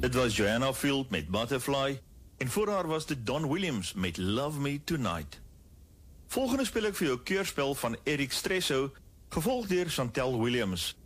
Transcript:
Dit was Joanna Field met Butterfly en voor haar was dit Don Williams met Love Me Tonight. Volgende speel ek vir jou keurspel van Eric Stresso, gevolg deur Chantel Williams.